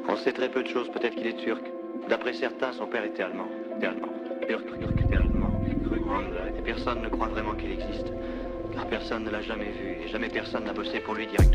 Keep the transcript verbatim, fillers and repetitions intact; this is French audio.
On sait très peu de choses, peut-être qu'il est turc. D'après certains, son père était allemand. Était allemand. Turc, turc, était allemand. Et personne ne croit vraiment qu'il existe. Car personne ne l'a jamais vu et jamais personne n'a bossé pour lui directement.